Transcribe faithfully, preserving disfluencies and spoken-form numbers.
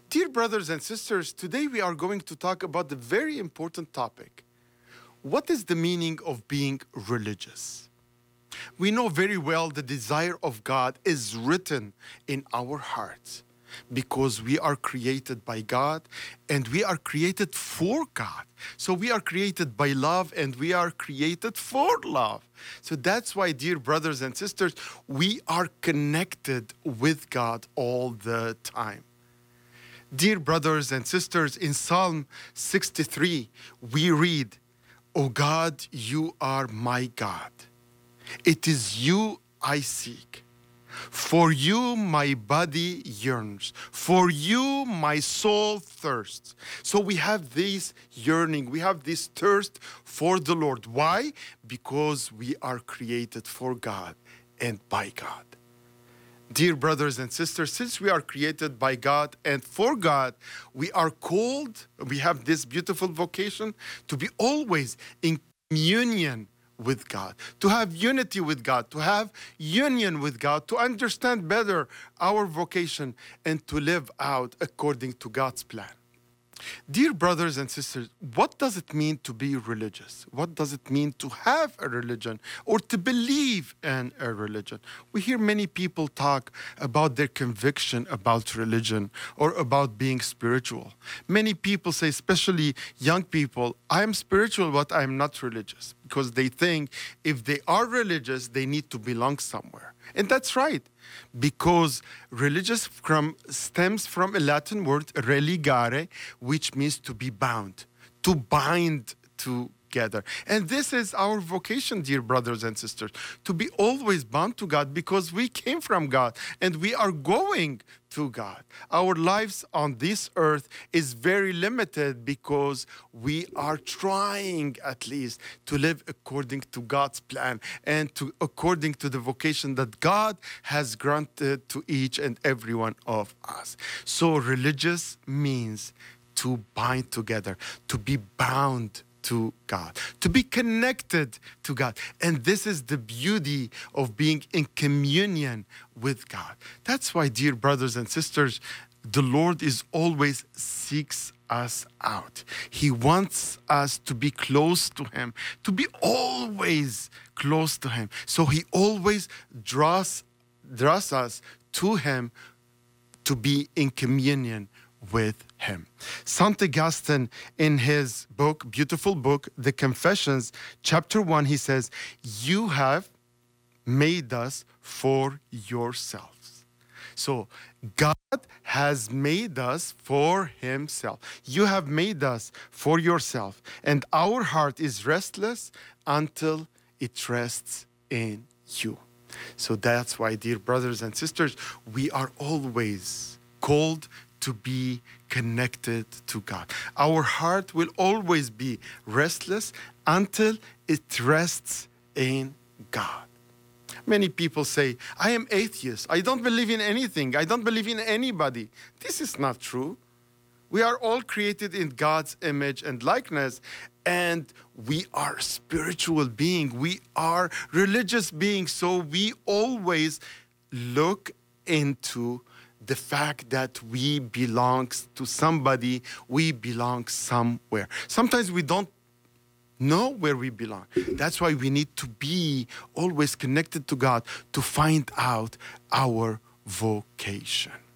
Dear brothers and sisters, today we are going to talk about the very important topic. What is the meaning of being religious? We know very well the desire of God is written in our hearts because we are created by God and we are created for God. So we are created by love and we are created for love. So that's why, dear brothers and sisters, we are connected with God all the time. Dear brothers and sisters, in Psalm sixty-three, we read, "O God, you are my God. It is you I seek. For you my body yearns. For you my soul thirsts." So we have this yearning, we have this thirst for the Lord. Why? Because we are created for God and by God. Dear brothers and sisters, since we are created by God and for God, we are called, we have this beautiful vocation to be always in communion with God, to have unity with God, to have union with God, to understand better our vocation and to live out according to God's plan. Dear brothers and sisters, what does it mean to be religious? What does it mean to have a religion or to believe in a religion? We hear many people talk about their conviction about religion or about being spiritual. Many people say, especially young people, I am spiritual, but I am not religious, because they think if they are religious, they need to belong somewhere. And that's right, because religious from, stems from a Latin word, religare, which means to be bound, to bind together. And this is our vocation, dear brothers and sisters, to be always bound to God, because we came from God and we are going to God. Our lives on this earth is very limited because we are trying at least to live according to God's plan and to according to the vocation that God has granted to each and every one of us. So religious means to bind together, to be bound to God, to be connected to God. And this is the beauty of being in communion with God. That's why, dear brothers and sisters, the Lord is always seeks us out. He wants us to be close to Him, to be always close to Him. So He always draws, draws us to Him to be in communion with Him. Saint Augustine, in his book, beautiful book, The Confessions, chapter one, he says, "You have made us for yourselves." So God has made us for Himself. You have made us for yourself. And our heart is restless until it rests in you. So that's why, dear brothers and sisters, we are always called to be connected to God. Our heart will always be restless until it rests in God. Many people say, I am atheist. I don't believe in anything. I don't believe in anybody. This is not true. We are all created in God's image and likeness, and we are spiritual beings. We are religious beings. So we always look into the fact that we belong to somebody, we belong somewhere. Sometimes we don't know where we belong. That's why we need to be always connected to God to find out our vocation.